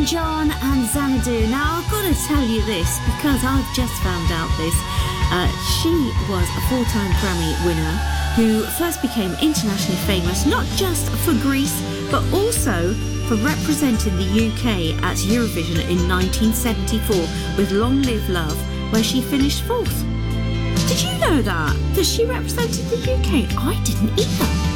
Elton John and Xanadu. Now, I've got to tell you this because I've just found out this. She was a 4-time Grammy winner who first became internationally famous, not just for Greece, but also for representing the UK at Eurovision in 1974 with Long Live Love, where she finished 4th. Did you know that she represented the UK? I didn't either.